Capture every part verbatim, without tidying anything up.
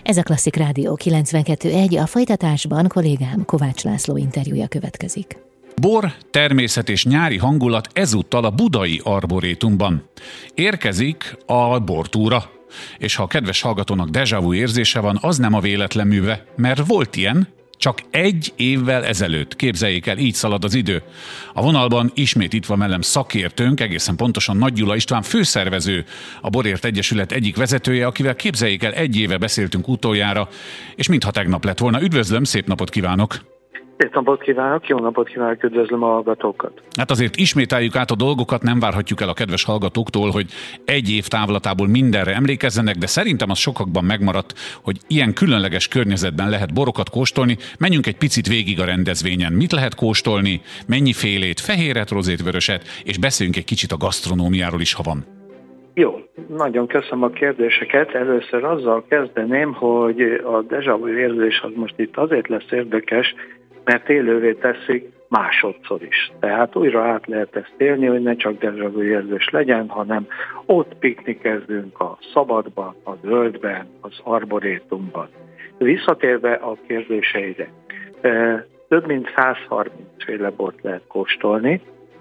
Ez a Klasszik Rádió kilencvenkettő egy, a folytatásban kollégám Kovács László interjúja következik. Bor, természet és nyári hangulat ezúttal a budai arborétumban. Érkezik a bortúra, és ha a kedves hallgatónak déjà vu érzése van, az nem a véletlen műve, mert volt ilyen, csak egy évvel ezelőtt. Képzeljék el, így szalad az idő. A vonalban ismét itt van velem szakértőnk, egészen pontosan Nagy Gyula István, főszervező, a Borért Egyesület egyik vezetője, akivel képzeljék el, egy éve beszéltünk utoljára, és mintha tegnap lett volna. Üdvözlöm, szép napot kívánok! Szép napot kívánok, jó napot kívánok, üdvözlöm a hallgatókat! Hát azért ismételjük át a dolgokat, nem várhatjuk el a kedves hallgatóktól, hogy egy év távlatából mindenre emlékezzenek, de szerintem az sokakban megmaradt, hogy ilyen különleges környezetben lehet borokat kóstolni. Menjünk egy picit végig a rendezvényen. Mit lehet kóstolni, mennyifélét, fehéret, rozét, vöröset, és beszéljünk egy kicsit a gasztronómiáról is, ha van. Jó, nagyon köszönöm a kérdéseket. Először azzal kezdeném, hogy a déjà vu érzés az most itt azért lesz érdekes, mert élővé teszik másodszor is. Tehát újra át lehet ezt élni, hogy ne csak déjà vu érzés legyen, hanem ott piknikezzünk a szabadban, a zöldben, az arborétumban. Visszatérve a kérdéseire, több mint száz harminc féle bort lehet kóstolni,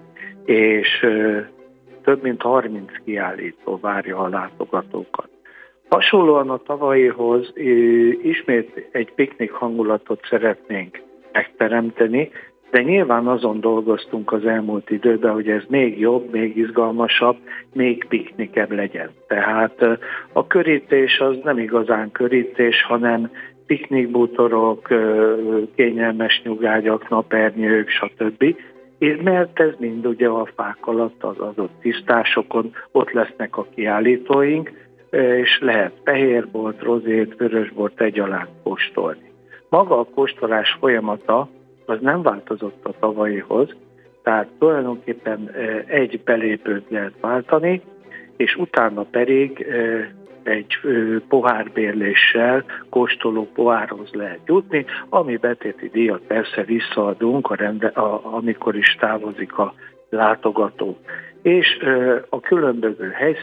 és több mint harminc kiállító várja a látogatókat. Hasonlóan a tavalyihoz ismét egy piknik hangulatot szeretnénk megteremteni, de nyilván azon dolgoztunk az elmúlt időben, hogy ez még jobb, még izgalmasabb, még piknikebb legyen. Tehát a körítés az nem igazán körítés, hanem piknikbútorok, kényelmes nyugágyak, napernyők, stb. Mert ez mind ugye a fák alatt az adott tisztásokon, ott lesznek a kiállítóink, és lehet fehérbort, rozét, vörösbort egyaránt kóstolni. Maga a kóstolás folyamata az nem változott a tavalyihoz, tehát tulajdonképpen egy belépőt lehet váltani, és utána pedig egy pohárbérléssel kóstoló pohárhoz lehet jutni, ami betéti díjat persze visszaadunk, a rende, a, amikor is távozik a látogató. És a különböző helyszínen